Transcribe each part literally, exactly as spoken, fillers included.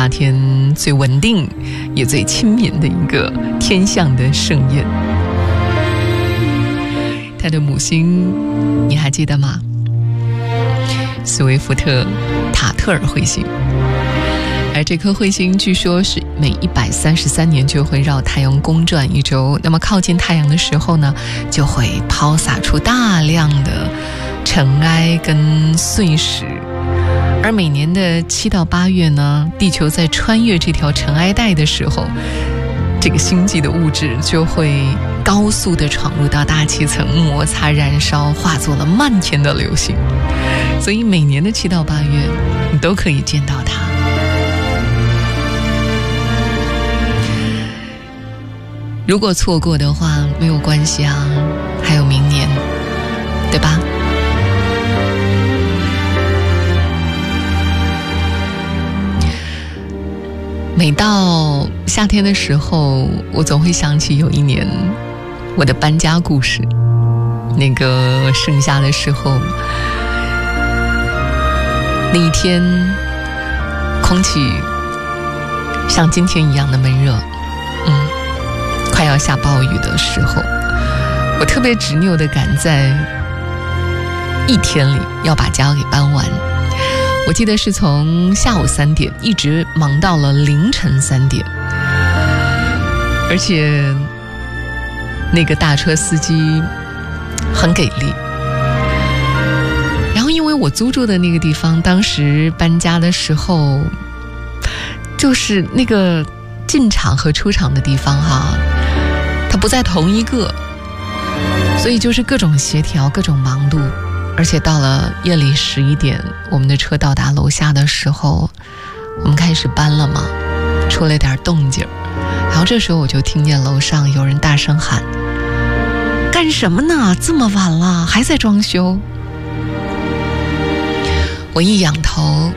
夏天最稳定也最亲民的一个天象的盛宴。它的母星你还记得吗？斯威夫特塔特尔彗星。而这颗彗星据说是每一百三十三年就会绕太阳公转一周，那么靠近太阳的时候呢，就会抛洒出大量的尘埃跟碎石。而每年的七到八月呢，地球在穿越这条尘埃带的时候，这个星际的物质就会高速地闯入到大气层，摩擦燃烧，化作了漫天的流星。所以每年的七到八月你都可以见到它。如果错过的话没有关系啊，还有明年，对吧？每到夏天的时候，我总会想起有一年我的搬家故事。那个盛夏的时候，那一天空气像今天一样的闷热，嗯，快要下暴雨的时候，我特别执拗地赶在一天里要把家给搬完。我记得是从下午三点一直忙到了凌晨三点，而且那个大车司机很给力。然后因为我租住的那个地方，当时搬家的时候，就是那个进场和出场的地方哈，它不在同一个，所以就是各种协调，各种忙碌。而且到了夜里十一点，我们的车到达楼下的时候，我们开始搬了嘛，出了点动静。然后这时候我就听见楼上有人大声喊：干什么呢？这么晚了还在装修。我一仰头，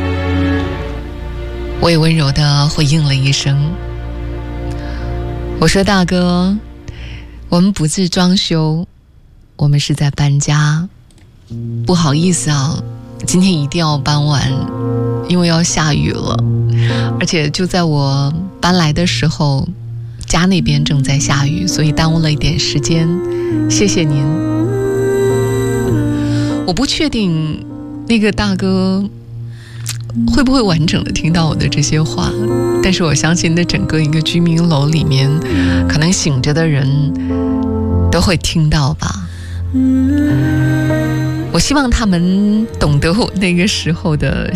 我也温柔地回应了一声，我说：大哥，我们不是装修，我们是在搬家。不好意思啊，今天一定要搬完，因为要下雨了，而且就在我搬来的时候，家那边正在下雨，所以耽误了一点时间，谢谢您。我不确定那个大哥会不会完整的听到我的这些话，但是我相信那整个一个居民楼里面，可能醒着的人都会听到吧。我希望他们懂得我那个时候的